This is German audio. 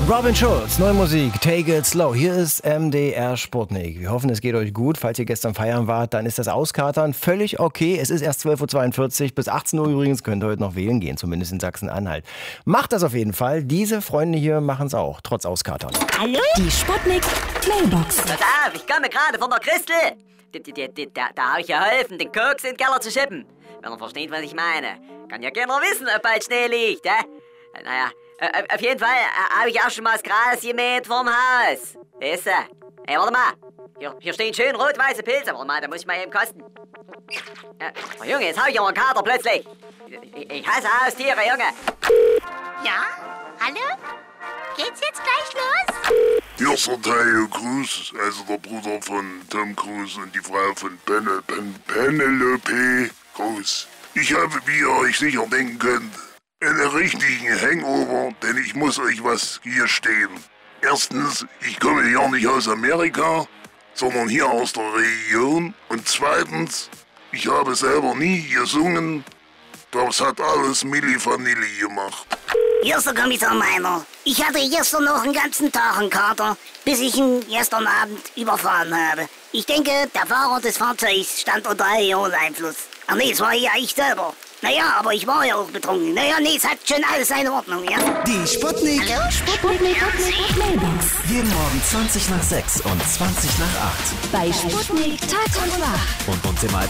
Robin Schulz, neue Musik, Take It Slow. Hier ist MDR Sputnik. Wir hoffen, es geht euch gut. Falls ihr gestern feiern wart, dann ist das Auskatern völlig okay. Es ist erst 12.42 Uhr. Bis 18 Uhr übrigens könnt ihr heute noch wählen gehen, zumindest in Sachsen-Anhalt. Macht das auf jeden Fall. Diese Freunde hier machen es auch, trotz Auskatern. Hallo? Die Sputnik Mailbox. Pass auf, ich komme gerade von der Christel. Da habe ich geholfen, den Koks in den Keller zu schippen. Wenn er versteht, was ich meine. Kann ja keiner wissen, ob bald Schnee liegt, Naja, auf jeden Fall habe ich auch schon mal das Gras gemäht vorm Haus. Weißt du? Ey, warte mal. Hier stehen schön rot-weiße Pilze. Warte mal, da muss ich mal eben kosten. Oh, Junge, jetzt habe ich aber einen Kater plötzlich. Ich hasse Haustiere, Junge. Ja? Hallo? Geht's jetzt gleich los? Hier ist der Tayo Cruz, also der Bruder von Tom Cruise und die Frau von Penelope Cruz. Ich habe, wie ihr euch sicher denken könnt, einen richtigen Hangover, denn ich muss euch was hier stehen. Erstens, ich komme ja nicht aus Amerika, sondern hier aus der Region. Und zweitens, ich habe selber nie gesungen. Das hat alles Milli Vanilli gemacht. Hier ist der Kommissar Meiner. Ich hatte gestern noch einen ganzen Tag einen Kater, bis ich ihn gestern Abend überfahren habe. Ich denke, der Fahrer des Fahrzeugs stand unter Alkoholeinfluss. Ach nee, es war ja ich selber. Naja, aber ich war ja auch betrunken. Naja, nee, es hat schon alles seine Ordnung, ja? Die Sputnik. Hallo? Sputnik Mailbox. Jeden Morgen 20 nach 6 und 20 nach 8. Bei Sputnik Tag und Nacht. Und uns immer